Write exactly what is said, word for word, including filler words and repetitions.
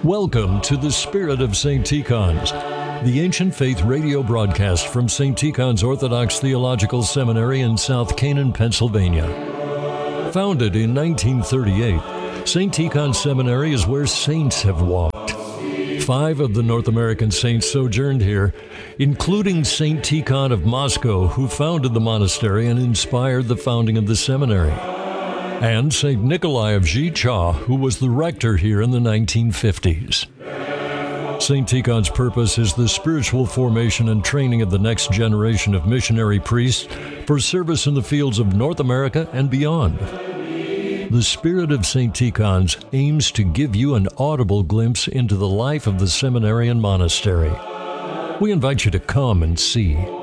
Welcome to the Spirit of Saint Tikhon's, the ancient faith radio broadcast from Saint Tikhon's Orthodox Theological Seminary in South Canaan, Pennsylvania. Founded in nineteen thirty-eight, Saint Tikhon's Seminary is where saints have walked. Five of the North American saints sojourned here, including Saint Tikhon of Moscow, who founded the monastery and inspired the founding of the seminary, and Saint Nikolai of Xicha, who was the rector here in the nineteen fifties. Saint Tikhon's purpose is the spiritual formation and training of the next generation of missionary priests for service in the fields of North America and beyond. The Spirit of Saint Tikhon's aims to give you an audible glimpse into the life of the seminary and monastery. We invite you to come and see.